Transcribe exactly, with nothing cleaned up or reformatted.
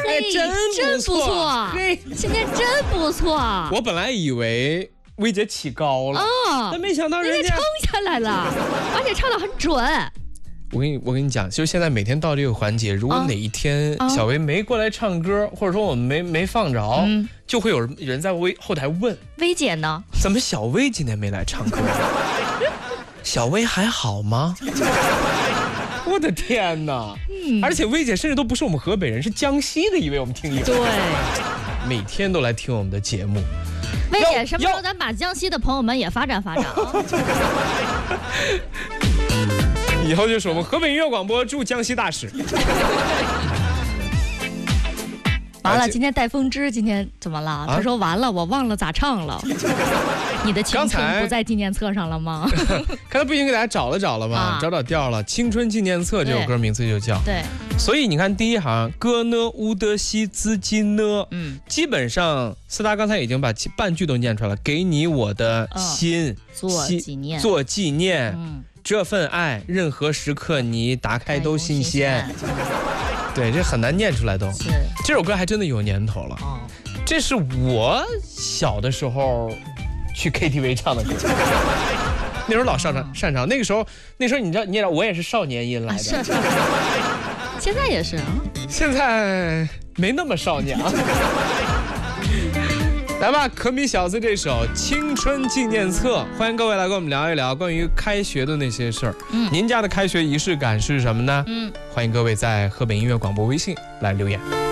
哎，真真不错， 嘿， 今天真不错。 我本来以为薇姐起高了， 哦， 但没想到人家冲下来了，而且唱得很准。 我跟你我跟你讲，就是现在每天到这个环节，如果哪一天小薇没过来唱歌，或者说我们没没放着，嗯、就会有人在微后台问薇姐呢？ 怎么小薇今天没来唱歌？小薇还好吗？我的天哪！嗯、而且薇姐甚至都不是我们河北人，是江西的一位我们听友。 对， 每天都来听我们的节目。 薇姐，什么时候咱把江西的朋友们也发展发展啊？ 以后就是我们河北音乐广播驻江西大使。 完了，今天带风之今天怎么了？啊、他说完了，我忘了咋唱了。你的青春不在纪念册上了吗？ 刚才不已经给大家找了找了吗？啊、找找调了，《青春纪念册》这首歌名字就叫。 对。 所以你看第一行歌呢乌德西兹金呢，嗯，基本上思达刚才已经把半句都念出来了，给你我的心， 嗯、做纪念， 做纪念， 嗯。 这份爱，任何时刻你打开都新鲜。对，这很难念出来都。 是， 这首歌还真的有年头了。哦，这是我小的时候去 K T V 唱的歌。那时候老擅长擅长，那个时候那时候你知道，你也知道，我也是少年音来的。 是是。现在也是啊。 现在没那么少年。来吧，可米小子这首《青春纪念册》，欢迎各位来跟我们聊一聊关于开学的那些事儿。嗯，您家的开学仪式感是什么呢？嗯，欢迎各位在河北音乐广播微信来留言。